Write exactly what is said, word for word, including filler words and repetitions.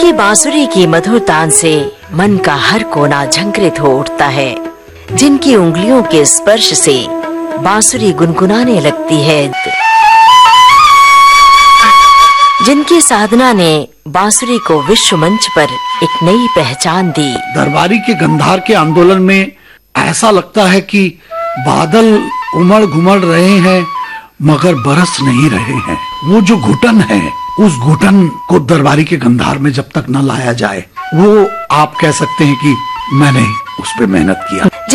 जिनकी बांसुरी की मधुर तान से मन का हर कोना झंकृत हो उठता है, जिनकी उंगलियों के स्पर्श से बांसुरी गुनगुनाने लगती है, जिनकी साधना ने बांसुरी को विश्व मंच पर एक नई पहचान दी। दरबारी के गंधार के आंदोलन में ऐसा लगता है कि बादल उमड़ घुमड़ रहे हैं मगर बरस नहीं रहे हैं। वो जो घुटन है, उस घुटन को दरबारी के गंधार में जब तक न लाया जाए, वो आप कह सकते हैं कि मैंने उस पे मेहनत किया।